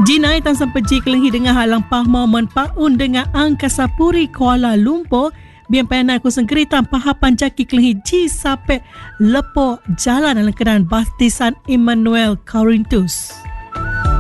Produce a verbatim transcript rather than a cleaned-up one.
Jinai tan sempeji kelenghi dengan halang pahmomen paun dengan Angkasa Puri Kuala Lumpur. Biar penai kuseng keritan pahapan jaki kelenghi ji sampai lepo jalan dalam keadaan baptisan Emmanuel Corinthus.